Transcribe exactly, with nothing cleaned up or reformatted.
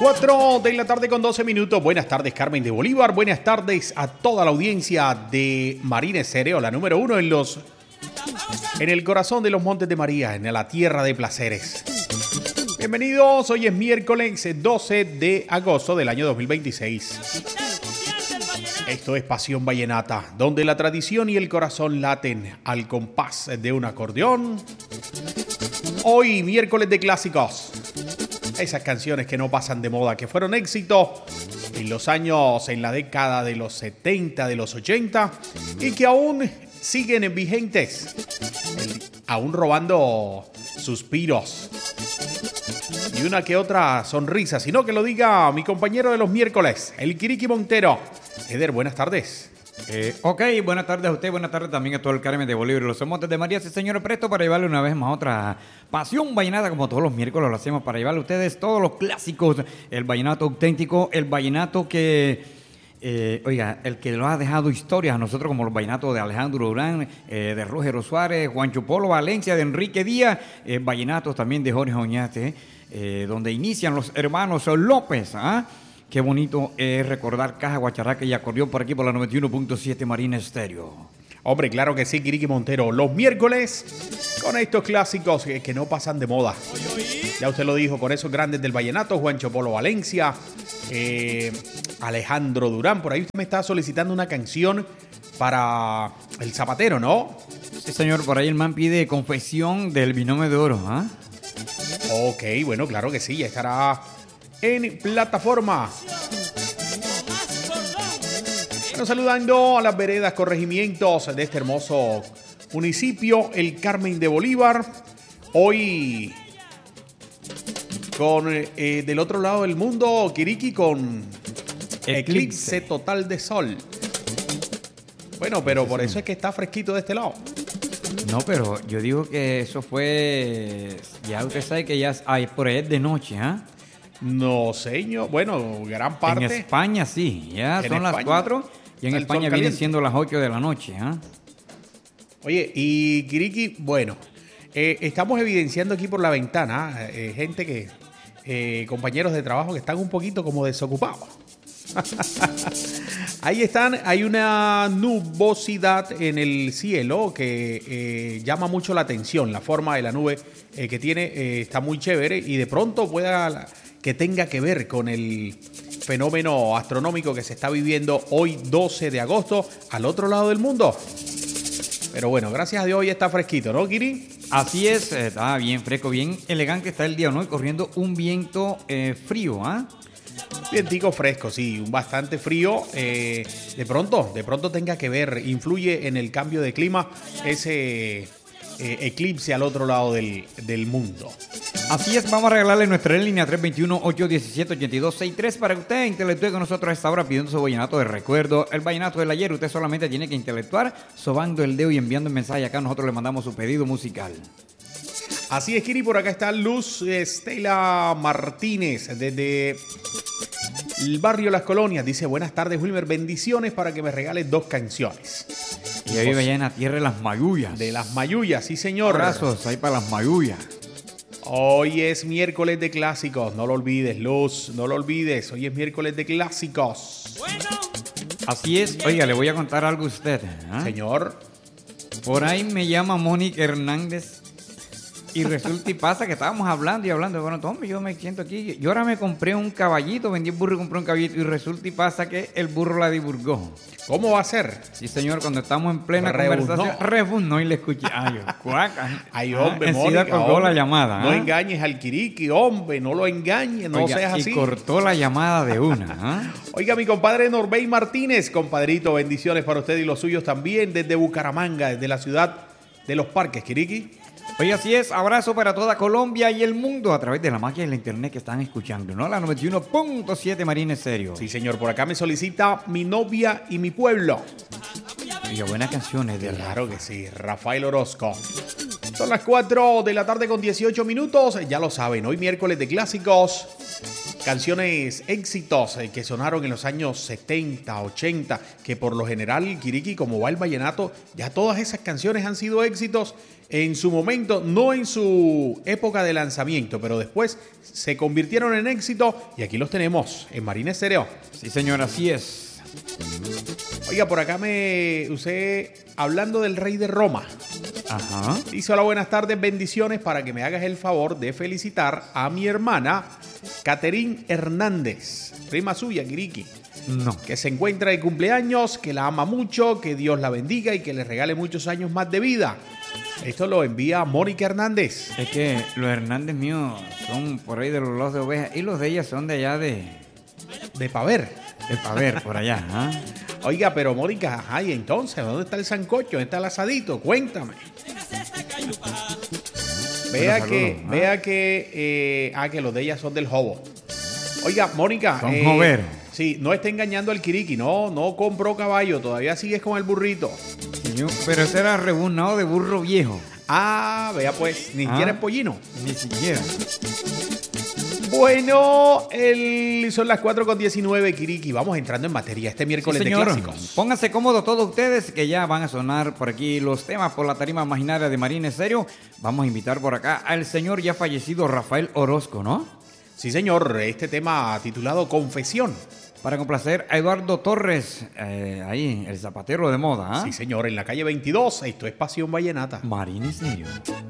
cuatro de la tarde con doce minutos. Buenas tardes, Carmen de Bolívar. Buenas tardes a toda la audiencia de Marina Estéreo, la número uno en los en el corazón de los Montes de María, en la tierra de placeres. Bienvenidos, hoy es miércoles doce de agosto del año dos mil veintiséis. Esto es Pasión Vallenata, donde la tradición y el corazón laten al compás de un acordeón. Hoy, miércoles de clásicos. Esas canciones que no pasan de moda, que fueron éxito en los años, en la década de los setenta, de los ochenta, y que aún siguen vigentes, aún robando suspiros y una que otra sonrisa, sino que lo diga mi compañero de los miércoles, el Kiriki Montero. Eder, buenas tardes. Eh, ok, buenas tardes a usted, buenas tardes también a todo el Carmen de Bolívar y los Montes de María. Sí, señor, presto para llevarle una vez más otra Pasión Vallenata, como todos los miércoles lo hacemos, para llevarle a ustedes todos los clásicos, el vallenato auténtico, el vallenato que, eh, oiga, el que lo ha dejado historias a nosotros, como los vallenatos de Alejandro Durán, eh, de Rógero Suárez, Juancho Polo Valencia, de Enrique Díaz, eh, vallenatos también de Jorge Oñate, eh, donde inician los hermanos López, ¿ah? Qué bonito es recordar caja, guacharaca y acordeón por aquí por la noventa y uno punto siete Marina Estéreo. Hombre, claro que sí, Kiriki Montero. Los miércoles con estos clásicos que, que no pasan de moda. Ya usted lo dijo, con esos grandes del vallenato, Juancho Polo Valencia, eh, Alejandro Durán. Por ahí usted me está solicitando una canción para el zapatero, ¿no? Sí, señor, por ahí el man pide Confesión del Binomio de Oro, ¿ah? Ok, bueno, claro que sí, ya estará en plataforma. Bueno, saludando a las veredas, corregimientos de este hermoso municipio, el Carmen de Bolívar. Hoy con eh, del otro lado del mundo, Kiriki, con eclipse, eclipse total de sol. Bueno, pero por eso es que está fresquito de este lado. No, pero yo digo que eso fue, ya usted sabe que ya hay por ahí de noche, ¿ah? ¿eh? No, señor. Bueno, gran parte. En España sí, ya son las cuatro y en España viene siendo las ocho de la noche. ¿eh? Oye, y Kiriki, bueno, eh, estamos evidenciando aquí por la ventana eh, gente que, eh, compañeros de trabajo que están un poquito como desocupados. Ahí están, hay una nubosidad en el cielo que eh, llama mucho la atención. La forma de la nube eh, que tiene eh, está muy chévere y de pronto pueda que tenga que ver con el fenómeno astronómico que se está viviendo hoy doce de agosto al otro lado del mundo. Pero bueno, gracias a Dios hoy está fresquito, ¿no, Kiri? Así es, está bien fresco, bien elegante está el día, ¿no? Y corriendo un viento eh, frío, ¿ah? ¿eh? Vientico fresco, sí, un bastante frío. Eh, de pronto, de pronto tenga que ver, influye en el cambio de clima ese eh, eclipse al otro lado del, del mundo. Así es, vamos a regalarle nuestra línea tres dos uno, ocho uno siete, ocho dos seis tres para que usted intelectúe con nosotros a esta hora pidiendo su vallenato de recuerdo. El vallenato del ayer, usted solamente tiene que intelectuar sobando el dedo y enviando un mensaje acá. Nosotros le mandamos su pedido musical. Así es, Kiri, por acá está Luz Estela Martínez desde el barrio Las Colonias. Dice, buenas tardes, Wilmer, bendiciones para que me regales dos canciones. Y hoy vive allá en la tierra de las Mayullas. De las Mayullas, sí señor. Abrazos ahí para las Mayullas. Hoy es miércoles de clásicos, no lo olvides, Luz, no lo olvides. Hoy es miércoles de clásicos. Bueno. Así es. Oiga, le voy a contar algo a usted. ¿eh? Señor. Por ahí me llama Mónica Hernández. Y resulta y pasa que estábamos hablando y hablando. Bueno, Tommy, yo me siento aquí. Yo ahora me compré un caballito, vendí el burro y compré un caballito. Y resulta y pasa que el burro la divulgó. ¿Cómo va a ser? Sí, señor, cuando estamos en plena Rebuznó. conversación, rebuznó y le escuché. Ay, cuaca. Ay, hombre, ah, Mónica, colgó hombre, la llamada. No ¿eh? engañes al Kiriki, hombre, no lo engañes, no Oiga, seas así. Y cortó la llamada de una. ¿eh? Oiga, mi compadre Norbey Martínez, compadrito, bendiciones para usted y los suyos también desde Bucaramanga, desde la ciudad de los parques, Kiriki. Oye, así es, abrazo para toda Colombia y el mundo a través de la magia de la internet que están escuchando, ¿no? La noventa y uno punto siete Marina Estéreo. Sí, señor, por acá me solicita Mi novia y mi pueblo. Oye, buenas canciones de Claro Rafa. Que sí, Rafael Orozco. Son las cuatro de la tarde con dieciocho minutos, ya lo saben, hoy miércoles de clásicos. Canciones éxitos que sonaron en los años setenta, ochenta, que por lo general, Kiriki, como va el vallenato, ya todas esas canciones han sido éxitos en su momento, no en su época de lanzamiento, pero después se convirtieron en éxito y aquí los tenemos en Marina Estéreo. Sí, señor, así es. Oiga, por acá me usted hablando del rey de Roma. Ajá. Dice: hola, buenas tardes, bendiciones, para que me hagas el favor de felicitar a mi hermana Caterín Hernández, prima suya, Kiriki. No. Que se encuentra de cumpleaños, que la ama mucho, que Dios la bendiga y que le regale muchos años más de vida. Esto lo envía Mónica Hernández. Es que los Hernández míos son por ahí de los lados de ovejas y los de ella son de allá de... De Paver. De Paver, por allá. ¿Ah? Oiga, pero Mónica, ay, entonces, ¿dónde está el sancocho? ¿Dónde está el asadito? Cuéntame. Vea Bueno, que, saludos, ¿ah? vea que, eh, ah, que los de ella son del Jobo. Oiga, Mónica. Son eh, joveros. Sí, no está engañando al Kiriki, no, no compró caballo, todavía sigues con el burrito. Yo- pero ese era rebunado de burro viejo. Ah, vea pues, ni Ah. siquiera es pollino. Ni siquiera. Bueno, el, son las cuatro con diecinueve, Kiriki. Vamos entrando en materia este Sí, miércoles de señor. clásicos. Pónganse cómodos todos ustedes que ya van a sonar por aquí los temas por la tarima imaginaria de Marina Estéreo. Vamos a invitar por acá al señor ya fallecido Rafael Orozco, ¿no? Sí, señor, este tema titulado Confesión. Para complacer a Eduardo Torres, eh, ahí, el zapatero de moda. ¿Ah? Sí, señor, en la calle veintidós. Esto es Pasión Vallenata. Marina Estéreo.